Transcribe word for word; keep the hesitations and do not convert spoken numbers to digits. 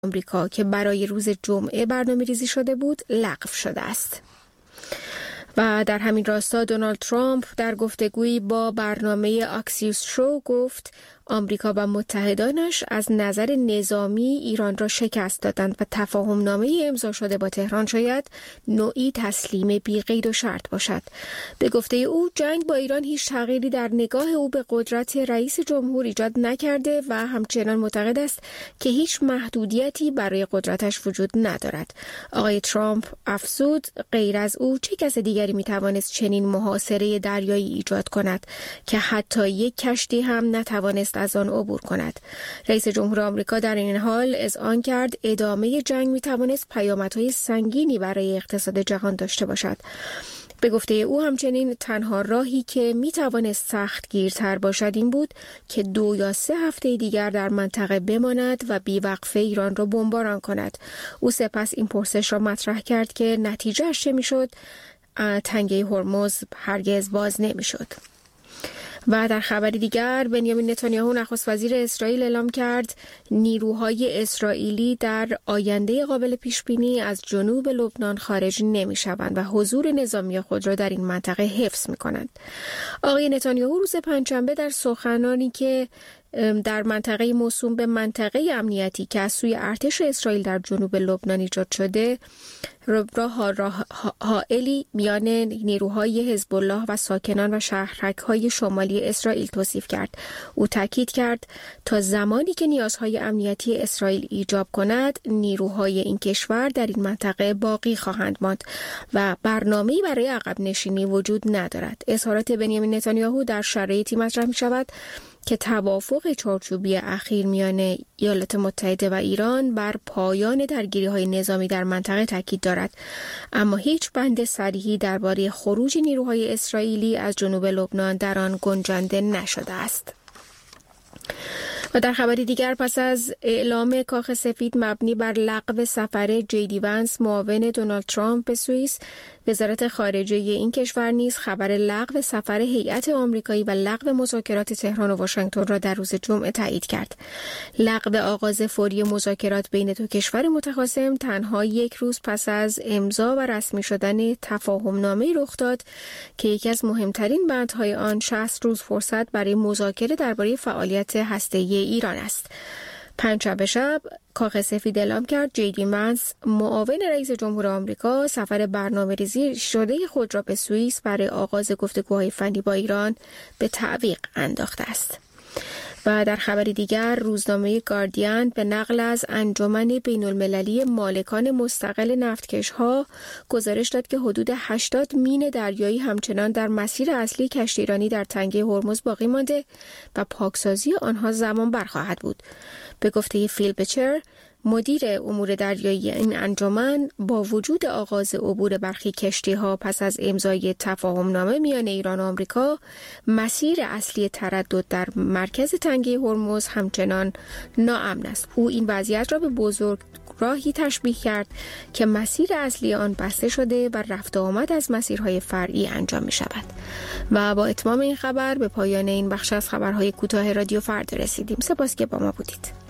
آمریکا که برای روز جمعه برنامه ریزی شده بود لغو شده است. و در همین راستا دونالد ترامپ در گفتگویی با برنامه اکسیوس شو گفت آمریکا و متحدانش از نظر نظامی ایران را شکست دادند و تفاهم نامه امضا شده با تهران شاید نوعی تسلیم بی قید و شرط باشد. به گفته او جنگ با ایران هیچ تغییری در نگاه او به قدرت رئیس جمهور ایجاد نکرده و همچنان معتقد است که هیچ محدودیتی برای قدرتش وجود ندارد. آقای ترامپ افزود غیر از او چه کس دیگری میتوانست چنین محاصره دریایی ایجاد کند که حتی یک کشتی هم نتوانست از آن عبور کند. رئیس جمهور آمریکا در این حال اذعان کرد ادامه جنگ میتوانست پیامدهای سنگینی برای اقتصاد جهان داشته باشد. به گفته او همچنین تنها راهی که میتوانست سخت گیرتر باشد این بود که دو یا سه هفته دیگر در منطقه بماند و بیوقفه ایران را بمباران کند. او سپس این پرسش را مطرح کرد که نتیجه‌اش چه میشد؟ تنگه هرمز هرگز باز نمیشد. و در خبری دیگر بنیامین نتانیاهو نخست وزیر اسرائیل اعلام کرد نیروهای اسرائیلی در آینده قابل پیش بینی از جنوب لبنان خارج نمی شوند و حضور نظامی خود را در این منطقه حفظ می کنند. آقای نتانیاهو روز پنجشنبه در سخنانی که در منطقه موسوم به منطقه امنیتی که از سوی ارتش اسرائیل در جنوب لبنان ایجاد شده راه حائلی میان نیروهای حزب الله و ساکنان و شهرک‌های شمالی اسرائیل توصیف کرد. او تاکید کرد تا زمانی که نیازهای امنیتی اسرائیل ایجاب کند نیروهای این کشور در این منطقه باقی خواهند ماند و برنامه‌ای برای عقب نشینی وجود ندارد. اظهارات بنیامین نتانیاهو در شرایطی مطرح می شود که توافق چارچوبی اخیر میان ایالات متحده و ایران بر پایان درگیری‌های نظامی در منطقه تاکید دارد، اما هیچ بند صریحی درباره خروج نیروهای اسرائیلی از جنوب لبنان در آن گنجانده نشده است. و در خبری دیگر پس از اعلام کاخ سفید مبنی بر لغو سفر جی دی ونس معاون دونالد ترامپ به سوئیس، وزارت خارجه این کشور نیز خبر لغو سفر هیئت آمریکایی و لغو مذاکرات تهران و واشنگتن را در روز جمعه تایید کرد. لغو آغاز فوری مذاکرات بین دو کشور متخاصم تنها یک روز پس از امضا و رسمی شدن تفاهم‌نامه رخ داد که یکی از مهمترین بندهای آن شصت روز فرصت برای مذاکره درباره فعالیت هسته‌ای ایران است. پنجشنبه شب کاخ سفید اعلام کرد جی دی ونس معاون رئیس جمهور آمریکا سفر برنامه‌ریزی شده خود را به سوئیس برای آغاز گفتگوهای فنی با ایران به تعویق انداخته است. و در خبری دیگر روزنامه گاردین به نقل از انجمن بین‌المللی مالکان مستقل نفتکش‌ها گزارش داد که حدود هشتاد مین دریایی همچنان در مسیر اصلی کشتیرانی در تنگه هرمز باقی مانده و پاکسازی آنها زمان بر خواهد بود. به گفته فیل بچر مدیر امور دریایی این انجمن با وجود آغاز عبور برخی کشتی‌ها پس از امضای تفاهم‌نامه میان ایران و آمریکا، مسیر اصلی تردد در مرکز تنگه هرمز همچنان ناامن است. او این وضعیت را به بزرگ راهی تشبیه کرد که مسیر اصلی آن بسته شده و رفت و آمد از مسیرهای فرعی انجام می شود. و با اتمام این خبر به پایان این بخش از خبرهای کوتاه رادیو فردا رسیدیم. سپاس که با ما بودید.